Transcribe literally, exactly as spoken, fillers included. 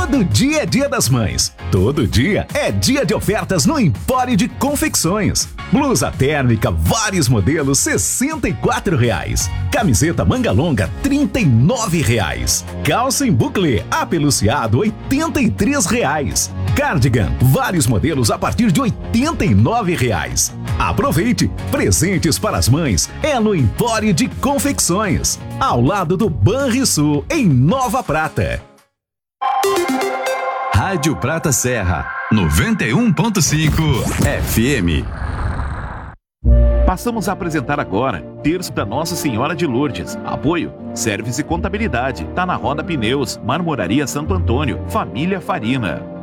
Todo dia é dia das mães. Todo dia é dia de ofertas no Empório de Confecções. Blusa térmica, vários modelos, sessenta e quatro reais. Camiseta manga longa, trinta e nove reais. Calça em buclé, apeluciado, oitenta e três reais. Cardigan, vários modelos a partir de oitenta e nove reais. Aproveite! Presentes para as mães é no Empório de Confecções, ao lado do Banrisul, em Nova Prata. Rádio Prata Serra, noventa e um ponto cinco F M. Passamos a apresentar agora Terço da Nossa Senhora de Lourdes. Apoio, Serviço e Contabilidade, Tá na Roda Pneus, Marmoraria Santo Antônio, Família Farina.